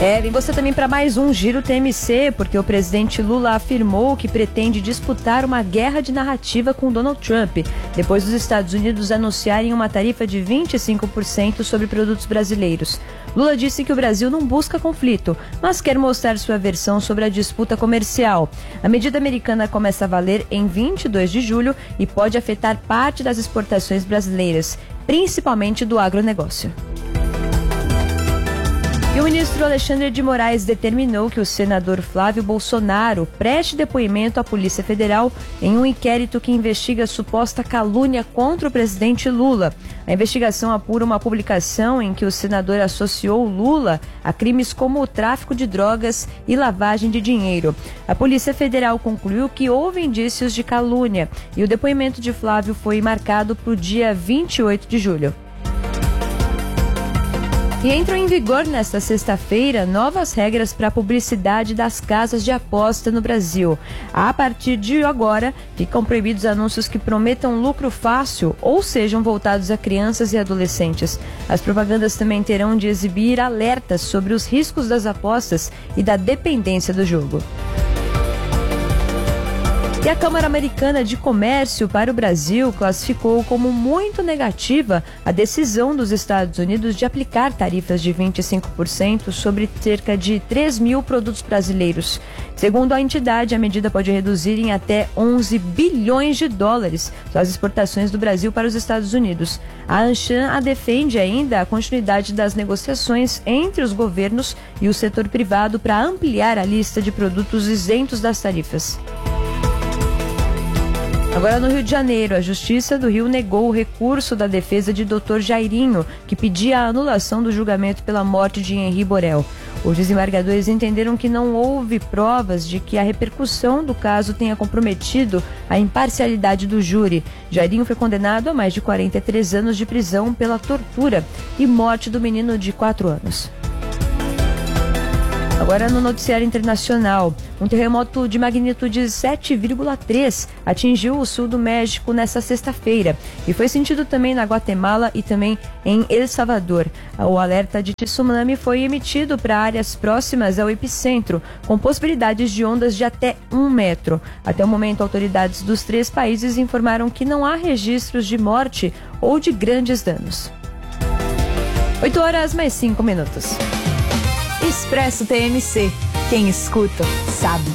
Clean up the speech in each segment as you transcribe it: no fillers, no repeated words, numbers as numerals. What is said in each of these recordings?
Vem você também para mais um Giro TMC, porque o presidente Lula afirmou que pretende disputar uma guerra de narrativa com Donald Trump, depois dos Estados Unidos anunciarem uma tarifa de 25% sobre produtos brasileiros. Lula disse que o Brasil não busca conflito, mas quer mostrar sua versão sobre a disputa comercial. A medida americana começa a valer em 22 de julho e pode afetar parte das exportações brasileiras, principalmente do agronegócio. E o ministro Alexandre de Moraes determinou que o senador Flávio Bolsonaro preste depoimento à Polícia Federal em um inquérito que investiga suposta calúnia contra o presidente Lula. A investigação apura uma publicação em que o senador associou Lula a crimes como o tráfico de drogas e lavagem de dinheiro. A Polícia Federal concluiu que houve indícios de calúnia e o depoimento de Flávio foi marcado para o dia 28 de julho. E entram em vigor nesta sexta-feira novas regras para a publicidade das casas de aposta no Brasil. A partir de agora, ficam proibidos anúncios que prometam lucro fácil ou sejam voltados a crianças e adolescentes. As propagandas também terão de exibir alertas sobre os riscos das apostas e da dependência do jogo. E a Câmara Americana de Comércio para o Brasil classificou como muito negativa a decisão dos Estados Unidos de aplicar tarifas de 25% sobre cerca de 3 mil produtos brasileiros. Segundo a entidade, a medida pode reduzir em até 11 bilhões de dólares as exportações do Brasil para os Estados Unidos. A Anshan defende ainda a continuidade das negociações entre os governos e o setor privado para ampliar a lista de produtos isentos das tarifas. Agora no Rio de Janeiro, a Justiça do Rio negou o recurso da defesa de Dr. Jairinho, que pedia a anulação do julgamento pela morte de Henri Borel. Os desembargadores entenderam que não houve provas de que a repercussão do caso tenha comprometido a imparcialidade do júri. Jairinho foi condenado a mais de 43 anos de prisão pela tortura e morte do menino de 4 anos. Agora no noticiário internacional, um terremoto de magnitude 7,3 atingiu o sul do México nesta sexta-feira e foi sentido também na Guatemala e também em El Salvador. O alerta de tsunami foi emitido para áreas próximas ao epicentro, com possibilidades de ondas de até 1 metro. Até o momento, autoridades dos 3 países informaram que não há registros de morte ou de grandes danos. 8 horas mais 5 minutos. Expresso TMC. Quem escuta, sabe.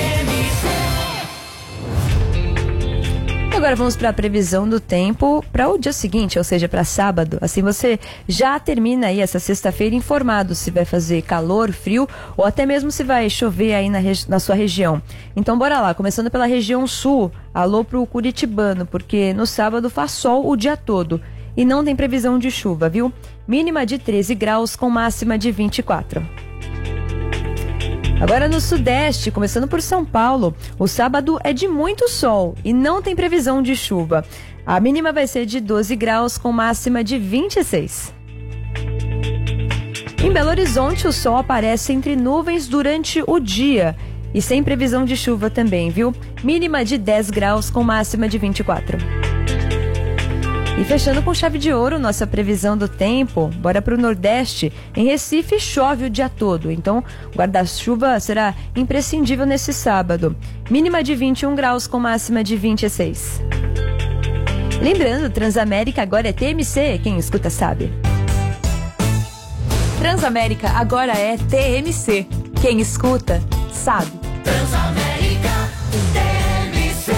Agora vamos para a previsão do tempo para o dia seguinte, ou seja, para sábado. Assim você já termina aí essa sexta-feira informado se vai fazer calor, frio ou até mesmo se vai chover aí na sua região. Então bora lá, começando pela região sul. Alô pro curitibano, porque no sábado faz sol o dia todo. E não tem previsão de chuva, viu? Mínima de 13 graus com máxima de 24. Agora no sudeste, começando por São Paulo, o sábado é de muito sol e não tem previsão de chuva. A mínima vai ser de 12 graus com máxima de 26. Em Belo Horizonte, o sol aparece entre nuvens durante o dia e sem previsão de chuva também, viu? Mínima de 10 graus com máxima de 24. E fechando com chave de ouro nossa previsão do tempo, bora para o Nordeste. Em Recife chove o dia todo, então o guarda-chuva será imprescindível nesse sábado. Mínima de 21 graus com máxima de 26. Lembrando, Transamérica agora é TMC, quem escuta sabe. Transamérica agora é TMC. Quem escuta sabe. Transamérica TMC.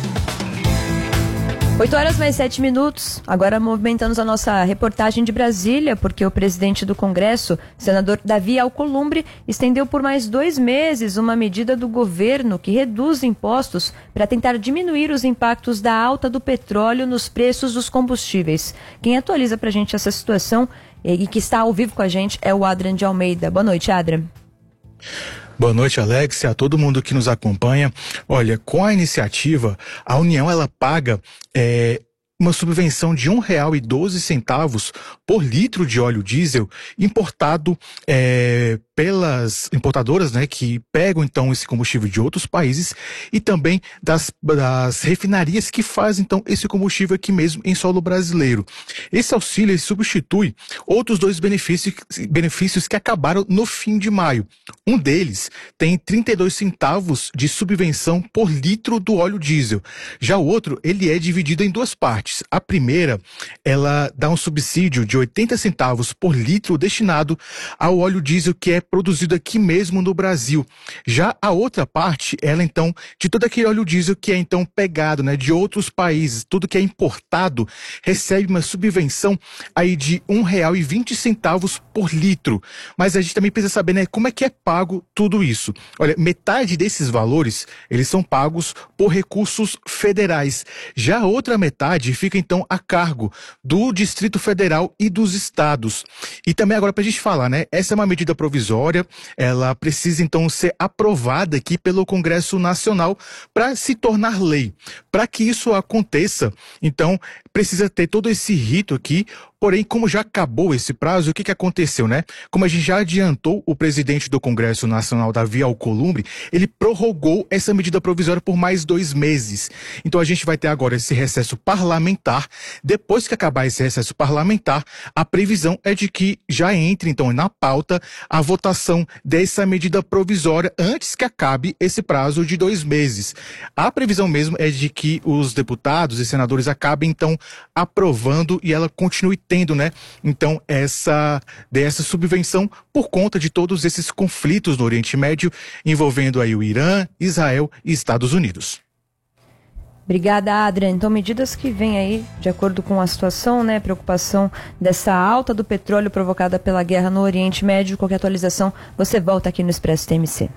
8 horas mais 7 minutos. Agora movimentamos a nossa reportagem de Brasília, porque o presidente do Congresso, senador Davi Alcolumbre, estendeu por mais 2 meses uma medida do governo que reduz impostos para tentar diminuir os impactos da alta do petróleo nos preços dos combustíveis. Quem atualiza para a gente essa situação e que está ao vivo com a gente é o Adrian de Almeida. Boa noite, Adrian. Boa noite, Alex, e a todo mundo que nos acompanha. Olha, com a iniciativa, a União ela paga uma subvenção de R$ 1,12 por litro de óleo diesel importado pelas importadoras, né, que pegam então esse combustível de outros países e também das refinarias que fazem então esse combustível aqui mesmo em solo brasileiro. Esse auxílio ele substitui outros dois benefícios que acabaram no fim de maio. Um deles tem 32 centavos de subvenção por litro do óleo diesel. Já o outro, ele é dividido em duas partes. A primeira, ela dá um subsídio de 80 centavos por litro destinado ao óleo diesel que é produzido aqui mesmo no Brasil. Já a outra parte, ela então, de todo aquele óleo diesel que é então pegado, né, de outros países, tudo que é importado, recebe uma subvenção aí de R$1,20 por litro. Mas a gente também precisa saber, né, como é que é pago tudo isso. Olha, metade desses valores, eles são pagos por recursos federais. Já a outra metade fica então a cargo do Distrito Federal e dos estados. E também agora pra gente falar, né, essa é uma medida provisória, ela precisa então ser aprovada aqui pelo Congresso Nacional para se tornar lei. Para que isso aconteça, então, precisa ter todo esse rito aqui. Porém, como já acabou esse prazo, o que aconteceu, né? Como a gente já adiantou, o presidente do Congresso Nacional, Davi Alcolumbre, ele prorrogou essa medida provisória por mais 2 meses. Então a gente vai ter agora esse recesso parlamentar. Depois que acabar esse recesso parlamentar, a previsão é de que já entre, então, na pauta a votação dessa medida provisória antes que acabe esse prazo de 2 meses. A previsão mesmo é de que os deputados e senadores acabem, então, aprovando e ela continue tendo, né, então, dessa subvenção por conta de todos esses conflitos no Oriente Médio envolvendo aí o Irã, Israel e Estados Unidos. Obrigada, Adrian. Então, medidas que vêm aí de acordo com a situação, né, preocupação dessa alta do petróleo provocada pela guerra no Oriente Médio. Qualquer atualização, você volta aqui no Expresso TMC.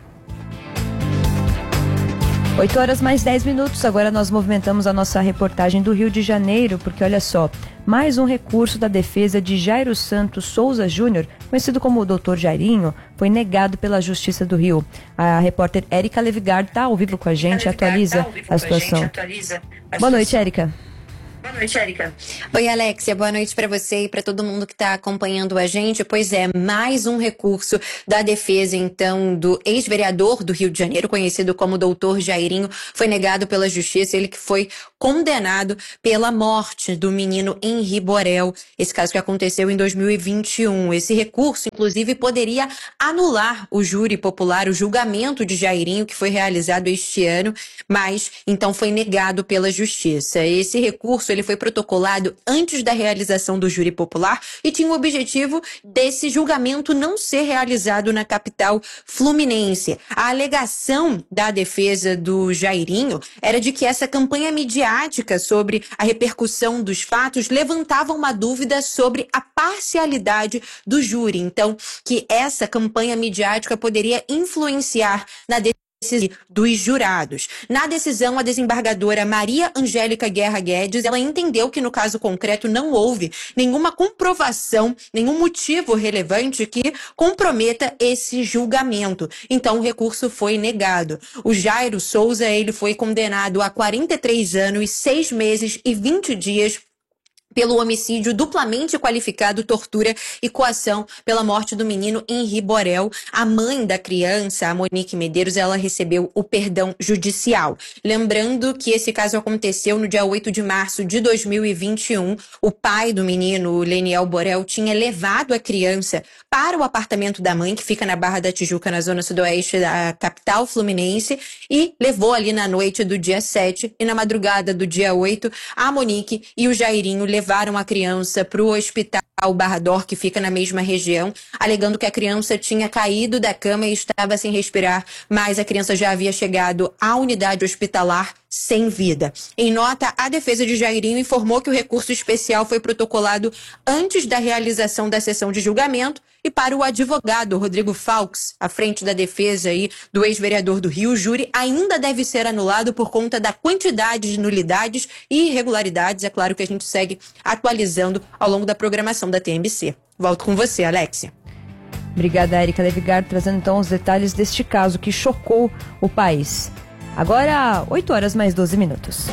8h mais 10. Agora nós movimentamos a nossa reportagem do Rio de Janeiro, porque olha só, mais um recurso da defesa de Jairo Santos Souza Júnior, conhecido como o Dr. Jairinho, foi negado pela Justiça do Rio. A repórter Érica Levigard está ao vivo com a gente e atualiza a situação. Boa noite, Érica. Boa noite, Érica. Oi, Alexia. Boa noite para você e para todo mundo que está acompanhando a gente. Pois é, mais um recurso da defesa, então, do ex-vereador do Rio de Janeiro, conhecido como Dr. Jairinho, foi negado pela Justiça. Ele que foi condenado pela morte do menino Henri Borel. Esse caso que aconteceu em 2021. Esse recurso, inclusive, poderia anular o júri popular, o julgamento de Jairinho, que foi realizado este ano, mas, então, foi negado pela Justiça. Esse recurso ele foi protocolado antes da realização do júri popular e tinha o objetivo desse julgamento não ser realizado na capital fluminense. A alegação da defesa do Jairinho era de que essa campanha midiática sobre a repercussão dos fatos levantava uma dúvida sobre a parcialidade do júri. Então, que essa campanha midiática poderia influenciar na decisão dos jurados. Na decisão, a desembargadora Maria Angélica Guerra Guedes, ela entendeu que no caso concreto não houve nenhuma comprovação, nenhum motivo relevante que comprometa esse julgamento. Então, o recurso foi negado. O Jairo Souza, ele foi condenado a 43 anos, 6 meses e 20 dias pelo homicídio duplamente qualificado, tortura e coação pela morte do menino Henri Borel. A mãe da criança, a Monique Medeiros, ela recebeu o perdão judicial. Lembrando que esse caso aconteceu no dia 8 de março de 2021. O pai do menino, o Leniel Borel, tinha levado a criança para o apartamento da mãe, que fica na Barra da Tijuca, na zona sudoeste da capital fluminense, e levou ali na noite do dia 7 e na madrugada do dia 8, a Monique e o Jairinho levaram a criança para o hospital Barra d'Or, que fica na mesma região, alegando que a criança tinha caído da cama e estava sem respirar, mas a criança já havia chegado à unidade hospitalar sem vida. Em nota, a defesa de Jairinho informou que o recurso especial foi protocolado antes da realização da sessão de julgamento e para o advogado Rodrigo Faux, à frente da defesa aí do ex-vereador do Rio, o júri ainda deve ser anulado por conta da quantidade de nulidades e irregularidades. É claro que a gente segue atualizando ao longo da programação da TMC. Volto com você, Alexia. Obrigada, Érica Levigard, trazendo então os detalhes deste caso que chocou o país. Agora, 8h mais 12.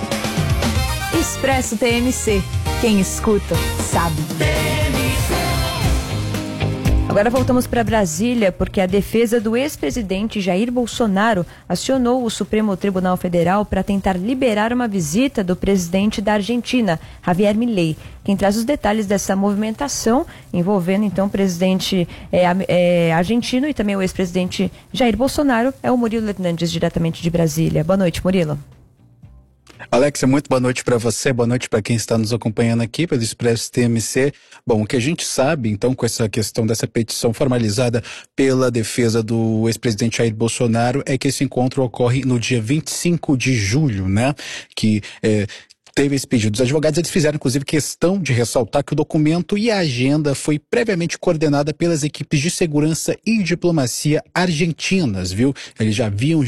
Expresso TMC. Quem escuta, sabe. Agora voltamos para Brasília, porque a defesa do ex-presidente Jair Bolsonaro acionou o Supremo Tribunal Federal para tentar liberar uma visita do presidente da Argentina, Javier Milei. Quem traz os detalhes dessa movimentação, envolvendo então o presidente argentino e também o ex-presidente Jair Bolsonaro, é o Murilo Hernandes, diretamente de Brasília. Boa noite, Murilo. Alexia, muito boa noite para você, boa noite para quem está nos acompanhando aqui pelo Expresso TMC. Bom, o que a gente sabe, então, com essa questão dessa petição formalizada pela defesa do ex-presidente Jair Bolsonaro, é que esse encontro ocorre no dia 25 de julho, né? Que teve esse pedido. Os advogados, eles fizeram, inclusive, questão de ressaltar que o documento e a agenda foi previamente coordenada pelas equipes de segurança e diplomacia argentinas, viu? Eles já vinham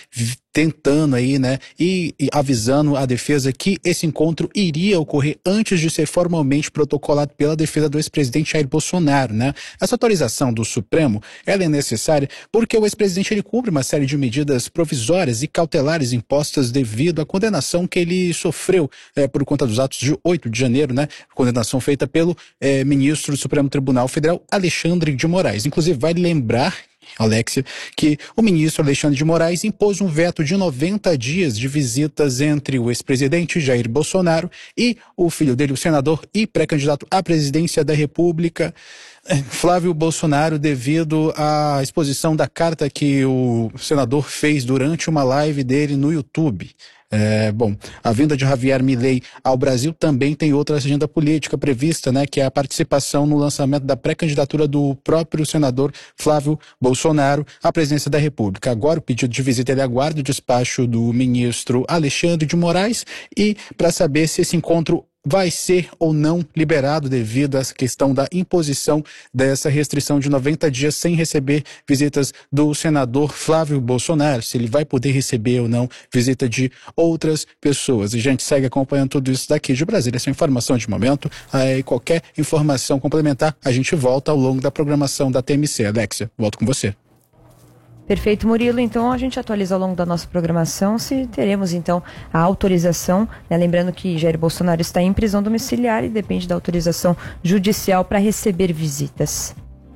tentando aí, né, e avisando a defesa que esse encontro iria ocorrer antes de ser formalmente protocolado pela defesa do ex-presidente Jair Bolsonaro, né? Essa autorização do Supremo, ela é necessária porque o ex-presidente, ele cumpre uma série de medidas provisórias e cautelares impostas devido à condenação que ele sofreu por conta dos atos de 8 de janeiro, né? Condenação feita pelo ministro do Supremo Tribunal Federal, Alexandre de Moraes. Inclusive, vale lembrar, Alexia, que o ministro Alexandre de Moraes impôs um veto de 90 dias de visitas entre o ex-presidente Jair Bolsonaro e o filho dele, o senador e pré-candidato à presidência da República, Flávio Bolsonaro, devido à exposição da carta que o senador fez durante uma live dele no YouTube. Bom, a vinda de Javier Milei ao Brasil também tem outra agenda política prevista, né, que é a participação no lançamento da pré-candidatura do próprio senador Flávio Bolsonaro à presidência da República. Agora o pedido de visita, ele aguarda o despacho do ministro Alexandre de Moraes e para saber se esse encontro vai ser ou não liberado devido a essa questão da imposição dessa restrição de 90 dias sem receber visitas do senador Flávio Bolsonaro, se ele vai poder receber ou não visita de outras pessoas. E a gente segue acompanhando tudo isso daqui de Brasília. Essa informação de momento, qualquer informação complementar, a gente volta ao longo da programação da TMC. Alexia, volto com você. Perfeito, Murilo. Então a gente atualiza ao longo da nossa programação se teremos então a autorização, né? Lembrando que Jair Bolsonaro está em prisão domiciliar e depende da autorização judicial para receber visitas.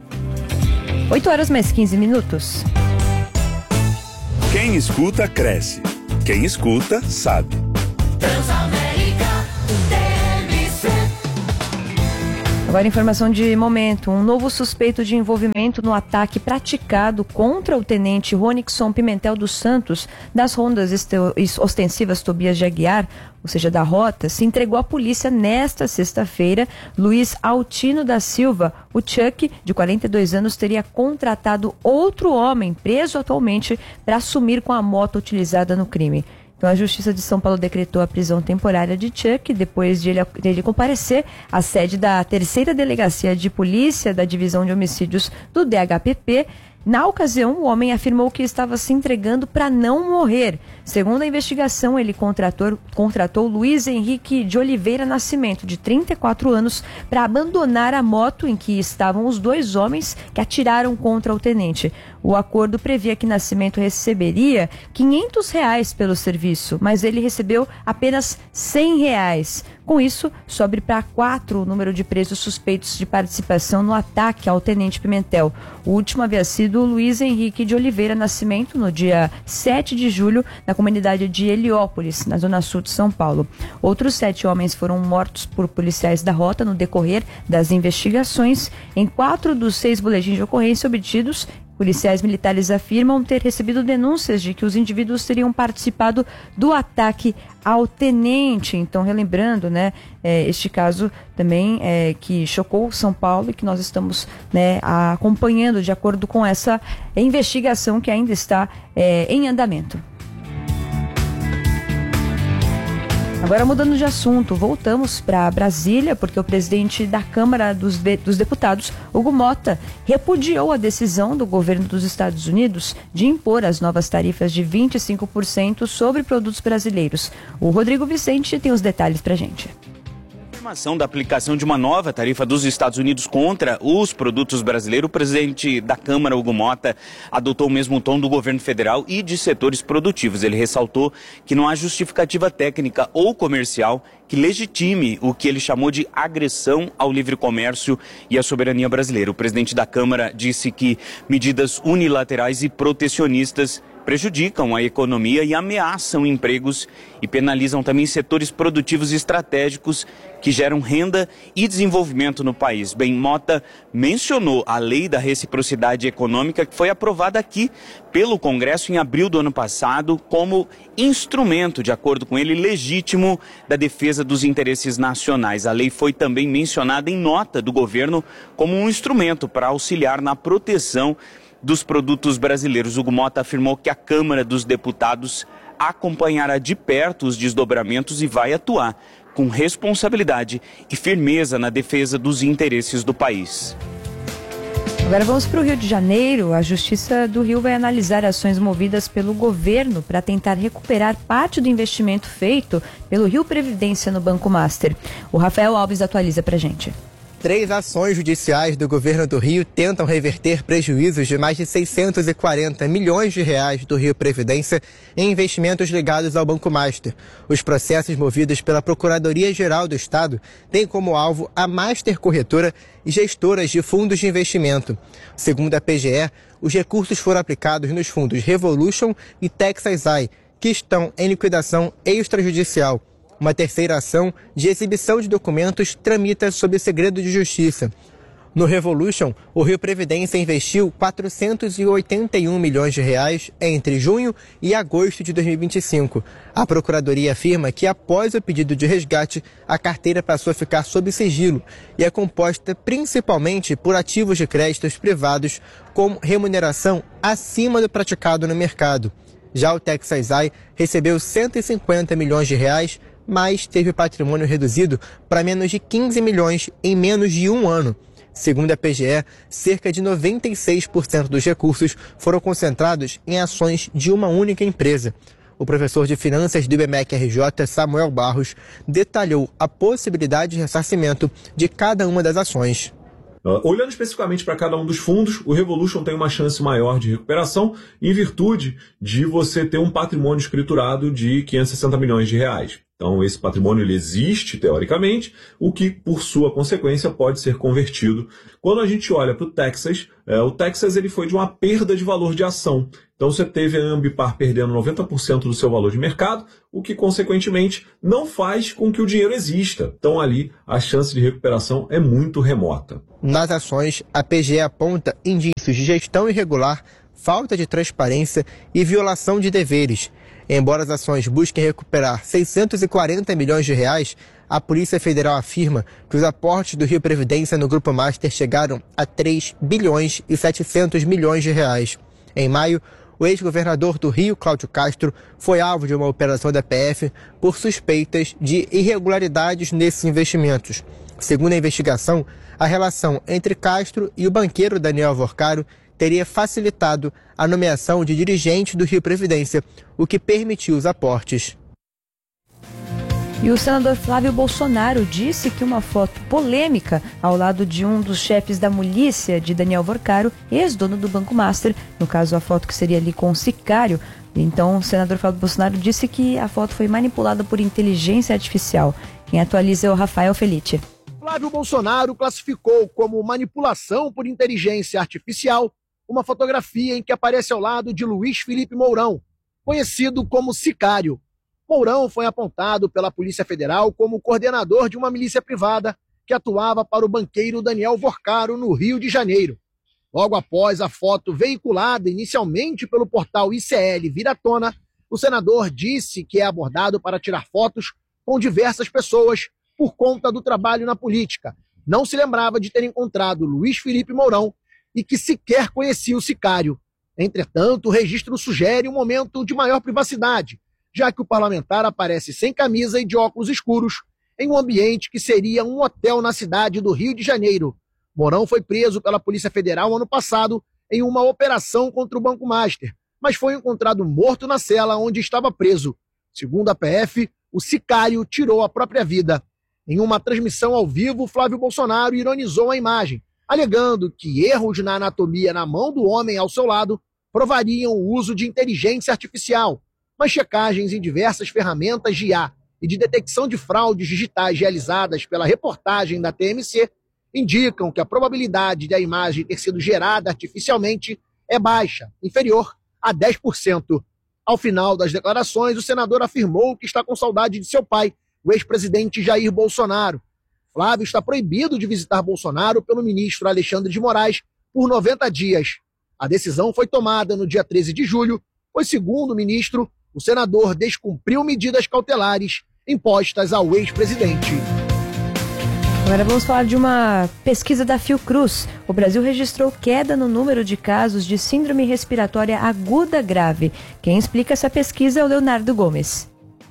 8h mais 15 minutos. Quem escuta, cresce. Quem escuta, sabe. Transamérica, TMC. Agora, informação de momento. Um novo suspeito de envolvimento no ataque praticado contra o tenente Ronixon Pimentel dos Santos, das rondas ostensivas Tobias de Aguiar, ou seja, da Rota, se entregou à polícia nesta sexta-feira. Luiz Altino da Silva, o Chuck, de 42 anos, teria contratado outro homem, preso atualmente, para assumir com a moto utilizada no crime. Então, a Justiça de São Paulo decretou a prisão temporária de Chuck, depois de ele comparecer à sede da 3ª Delegacia de Polícia da Divisão de Homicídios do DHPP. Na ocasião, o homem afirmou que estava se entregando para não morrer. Segundo a investigação, ele contratou Luiz Henrique de Oliveira Nascimento, de 34 anos, para abandonar a moto em que estavam os dois homens que atiraram contra o tenente. O acordo previa que Nascimento receberia R$500 pelo serviço, mas ele recebeu apenas R$100. Com isso, sobe para 4 o número de presos suspeitos de participação no ataque ao tenente Pimentel. O último havia sido Luiz Henrique de Oliveira Nascimento, no dia 7 de julho, na comunidade de Heliópolis, na zona sul de São Paulo. Outros 7 homens foram mortos por policiais da Rota no decorrer das investigações. Em 4 dos 6 boletins de ocorrência obtidos, policiais militares afirmam ter recebido denúncias de que os indivíduos teriam participado do ataque ao tenente. Então, relembrando, né, este caso também que chocou São Paulo e que nós estamos, né, acompanhando de acordo com essa investigação que ainda está em andamento. Agora, mudando de assunto, voltamos para Brasília, porque o presidente da Câmara dos Deputados, Hugo Motta, repudiou a decisão do governo dos Estados Unidos de impor as novas tarifas de 25% sobre produtos brasileiros. O Rodrigo Vicente tem os detalhes para a gente. confirmação da aplicação de uma nova tarifa dos Estados Unidos contra os produtos brasileiros, o presidente da Câmara, Hugo Mota, adotou o mesmo tom do governo federal e de setores produtivos. Ele ressaltou que não há justificativa técnica ou comercial que legitime o que ele chamou de agressão ao livre comércio e à soberania brasileira. O presidente da Câmara disse que medidas unilaterais e protecionistas prejudicam a economia e ameaçam empregos e penalizam também setores produtivos estratégicos que geram renda e desenvolvimento no país. Bem, Mota mencionou a lei da reciprocidade econômica que foi aprovada aqui pelo Congresso em abril do ano passado como instrumento, de acordo com ele, legítimo da defesa dos interesses nacionais. A lei foi também mencionada em nota do governo como um instrumento para auxiliar na proteção dos produtos brasileiros. Hugo Mota afirmou que a Câmara dos Deputados acompanhará de perto os desdobramentos e vai atuar com responsabilidade e firmeza na defesa dos interesses do país. Agora vamos para o Rio de Janeiro. A Justiça do Rio vai analisar ações movidas pelo governo para tentar recuperar parte do investimento feito pelo Rio Previdência no Banco Master. O Rafael Alves atualiza para a gente. 3 ações judiciais do governo do Rio tentam reverter prejuízos de mais de 640 milhões de reais do Rio Previdência em investimentos ligados ao Banco Master. Os processos movidos pela Procuradoria-Geral do Estado têm como alvo a Master Corretora e gestoras de fundos de investimento. Segundo a PGE, os recursos foram aplicados nos fundos Revolution e Texas Eye, que estão em liquidação extrajudicial. Uma terceira ação de exibição de documentos tramita sob segredo de justiça. No Revolution, o Rio Previdência investiu 481 milhões de reais entre junho e agosto de 2025. A Procuradoria afirma que, após o pedido de resgate, a carteira passou a ficar sob sigilo e é composta principalmente por ativos de créditos privados com remuneração acima do praticado no mercado. Já o Texas Eye recebeu 150 milhões de reais, mas teve patrimônio reduzido para menos de 15 milhões em menos de um ano. Segundo a PGE, cerca de 96% dos recursos foram concentrados em ações de uma única empresa. O professor de finanças do IBMEC-RJ, Samuel Barros, detalhou a possibilidade de ressarcimento de cada uma das ações. Olhando especificamente para cada um dos fundos, o Revolution tem uma chance maior de recuperação em virtude de você ter um patrimônio escriturado de 560 milhões de reais. Então, esse patrimônio ele existe, teoricamente, o que, por sua consequência, pode ser convertido. Quando a gente olha para o Texas ele foi de uma perda de valor de ação. Então, você teve a Ambipar perdendo 90% do seu valor de mercado, o que, consequentemente, não faz com que o dinheiro exista. Então, ali, a chance de recuperação é muito remota. Nas ações, a PGE aponta indícios de gestão irregular, falta de transparência e violação de deveres. Embora as ações busquem recuperar 640 milhões de reais, a Polícia Federal afirma que os aportes do Rio Previdência no Grupo Master chegaram a 3 bilhões e 700 milhões de reais. Em maio, o ex-governador do Rio, Cláudio Castro, foi alvo de uma operação da PF por suspeitas de irregularidades nesses investimentos. Segundo a investigação, a relação entre Castro e o banqueiro Daniel Vorcaro teria facilitado a nomeação de dirigente do Rio Previdência, o que permitiu os aportes. E o senador Flávio Bolsonaro disse que uma foto polêmica ao lado de um dos chefes da milícia de Daniel Vorcaro, ex-dono do Banco Master, no caso a foto que seria ali com o sicário, então o senador Flávio Bolsonaro disse que a foto foi manipulada por inteligência artificial. Quem atualiza é o Rafael Felite. Flávio Bolsonaro classificou como manipulação por inteligência artificial uma fotografia em que aparece ao lado de Luiz Felipe Mourão, conhecido como Sicário. Mourão foi apontado pela Polícia Federal como coordenador de uma milícia privada que atuava para o banqueiro Daniel Vorcaro no Rio de Janeiro. Logo após a foto veiculada inicialmente pelo portal ICL vir à tona, o senador disse que é abordado para tirar fotos com diversas pessoas por conta do trabalho na política. Não se lembrava de ter encontrado Luiz Felipe Mourão e que sequer conhecia o Sicário. Entretanto, o registro sugere um momento de maior privacidade, já que o parlamentar aparece sem camisa e de óculos escuros em um ambiente que seria um hotel na cidade do Rio de Janeiro. Mourão foi preso pela Polícia Federal ano passado em uma operação contra o Banco Master, mas foi encontrado morto na cela onde estava preso. Segundo a PF, o Sicário tirou a própria vida. Em uma transmissão ao vivo, Flávio Bolsonaro ironizou a imagem, alegando que erros na anatomia na mão do homem ao seu lado provariam o uso de inteligência artificial, mas checagens em diversas ferramentas de IA e de detecção de fraudes digitais realizadas pela reportagem da TMC indicam que a probabilidade de a imagem ter sido gerada artificialmente é baixa, inferior a 10%. Ao final das declarações, o senador afirmou que está com saudade de seu pai, o ex-presidente Jair Bolsonaro. Flávio está proibido de visitar Bolsonaro pelo ministro Alexandre de Moraes por 90 dias. A decisão foi tomada no dia 13 de julho, pois, segundo o ministro, o senador descumpriu medidas cautelares impostas ao ex-presidente. Agora vamos falar de uma pesquisa da Fiocruz. O Brasil registrou queda no número de casos de síndrome respiratória aguda grave. Quem explica essa pesquisa é o Leonardo Gomes.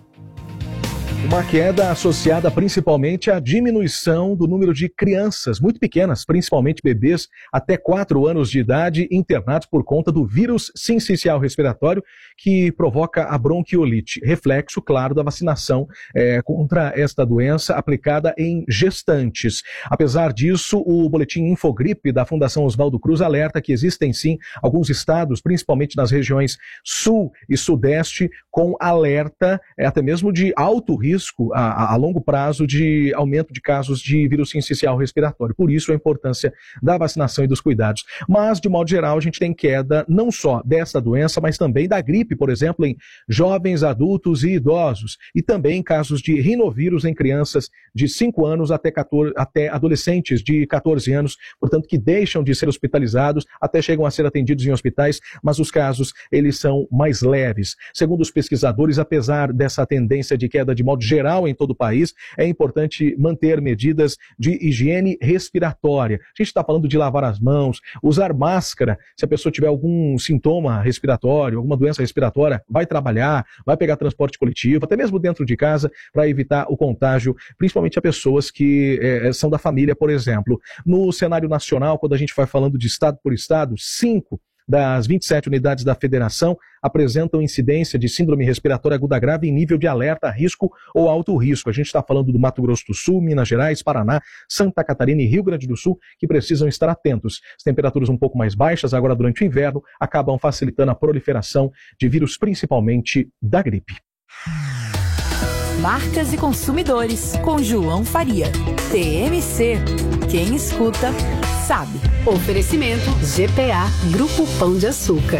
Uma queda associada principalmente à diminuição do número de crianças muito pequenas, principalmente bebês até 4 anos de idade, internados por conta do vírus sincicial respiratório que provoca a bronquiolite, reflexo, claro, da vacinação contra esta doença aplicada em gestantes. Apesar disso, o boletim Infogripe da Fundação Oswaldo Cruz alerta que existem sim alguns estados, principalmente nas regiões sul e sudeste, com alerta até mesmo de alto risco a longo prazo de aumento de casos de vírus sincicial respiratório. Por isso a importância da vacinação e dos cuidados. Mas, de modo geral, a gente tem queda não só dessa doença, mas também da gripe, por exemplo, em jovens, adultos e idosos. E também casos de rinovírus em crianças de 5 anos até adolescentes de 14 anos, portanto, que deixam de ser hospitalizados, até chegam a ser atendidos em hospitais, mas os casos, eles são mais leves. Segundo os pesquisadores, apesar dessa tendência de queda de modo geral em todo o país, é importante manter medidas de higiene respiratória. A gente está falando de lavar as mãos, usar máscara, se a pessoa tiver algum sintoma respiratório, alguma doença respiratória, vai trabalhar, vai pegar transporte coletivo, até mesmo dentro de casa, para evitar o contágio, principalmente a pessoas que são da família, por exemplo. No cenário nacional, quando a gente vai falando de estado por estado, 5 das 27 unidades da federação apresentam incidência de síndrome respiratória aguda grave em nível de alerta, risco ou alto risco. A gente está falando do Mato Grosso do Sul, Minas Gerais, Paraná, Santa Catarina e Rio Grande do Sul, que precisam estar atentos. As temperaturas um pouco mais baixas agora durante o inverno acabam facilitando a proliferação de vírus, principalmente da gripe. Marcas e consumidores, com João Faria. TMC. Quem escuta, sabe. Oferecimento GPA Grupo Pão de Açúcar.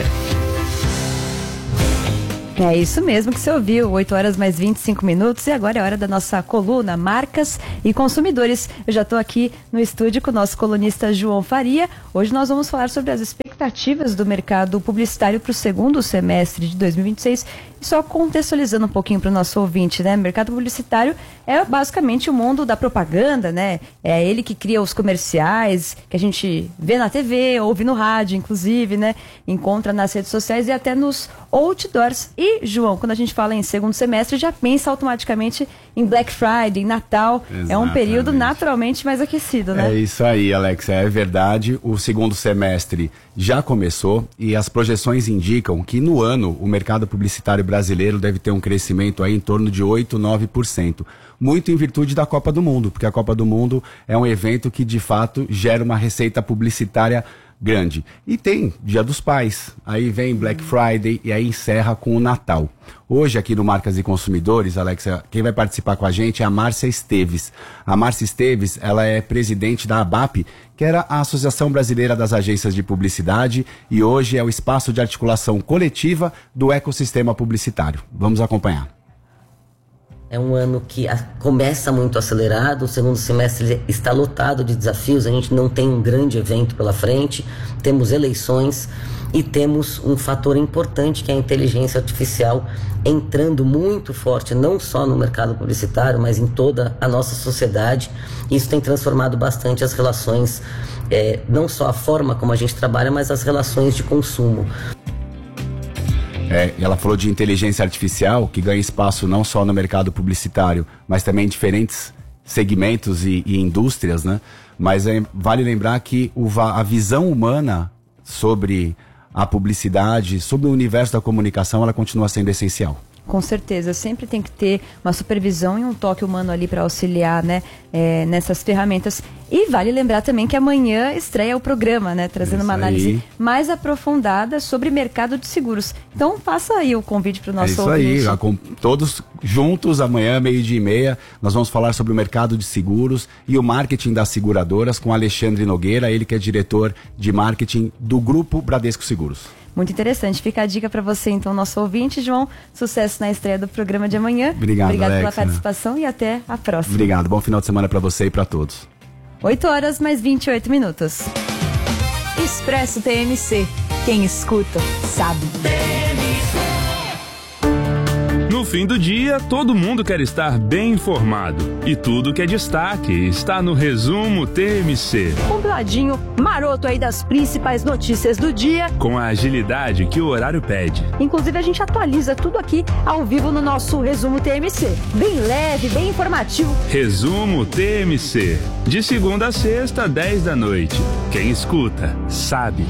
É isso mesmo que você ouviu, 8 horas mais 25 minutos e agora é hora da nossa coluna Marcas e Consumidores. Eu já estou aqui no estúdio com o nosso colunista João Faria. Hoje nós vamos falar sobre as expectativas do mercado publicitário para o segundo semestre de 2026 e só contextualizando um pouquinho para o nosso ouvinte, né? O mercado publicitário é basicamente o mundo da propaganda, né? É ele que cria os comerciais que a gente vê na TV, ouve no rádio, inclusive, né? Encontra nas redes sociais e até nos outdoors. E, João, quando a gente fala em segundo semestre, já pensa automaticamente em Black Friday, Natal. Exatamente. É um período naturalmente mais aquecido, né? É isso aí, Alex, é verdade. O segundo semestre já começou e as projeções indicam que no ano o mercado publicitário brasileiro deve ter um crescimento aí em torno de 8, 9%. Muito em virtude da Copa do Mundo, porque a Copa do Mundo é um evento que de fato gera uma receita publicitária grande. E tem Dia dos Pais, aí vem Black Friday e aí encerra com o Natal. Hoje aqui no Marcas e Consumidores, Alexa, quem vai participar com a gente é a Márcia Esteves. A Márcia Esteves, ela é presidente da ABAP, que era a Associação Brasileira das Agências de Publicidade, e hoje é o espaço de articulação coletiva do ecossistema publicitário. Vamos acompanhar. É um ano que começa muito acelerado, o segundo semestre está lotado de desafios, a gente não tem um grande evento pela frente, temos eleições e temos um fator importante que é a inteligência artificial entrando muito forte, não só no mercado publicitário, mas em toda a nossa sociedade. Isso tem transformado bastante as relações, não só a forma como a gente trabalha, mas as relações de consumo. Ela falou de inteligência artificial, que ganha espaço não só no mercado publicitário, mas também em diferentes segmentos e indústrias, né? Mas vale lembrar que a visão humana sobre a publicidade, sobre o universo da comunicação, ela continua sendo essencial. Com certeza, sempre tem que ter uma supervisão e um toque humano ali para auxiliar, né, nessas ferramentas. E vale lembrar também que amanhã estreia o programa, né, trazendo uma análise mais aprofundada sobre mercado de seguros. Então faça aí o convite para o nosso ouvinte. Isso aí, todos juntos amanhã, 12:30, nós vamos falar sobre o mercado de seguros e o marketing das seguradoras com Alexandre Nogueira, ele que é diretor de marketing do Grupo Bradesco Seguros. Muito interessante. Fica a dica para você, então, nosso ouvinte, João. Sucesso na estreia do programa de amanhã. Obrigado, pela Alexa. participação e até a próxima. Obrigado. Bom final de semana para você e para todos. 8h mais 28 minutos. Expresso TMC. Quem escuta, sabe. No fim do dia, todo mundo quer estar bem informado. E tudo que é destaque está no Resumo TMC. Compiladinho maroto aí das principais notícias do dia. Com a agilidade que o horário pede. Inclusive, a gente atualiza tudo aqui ao vivo no nosso Resumo TMC. Bem leve, bem informativo. Resumo TMC. De segunda a sexta, 10 da noite. Quem escuta, sabe.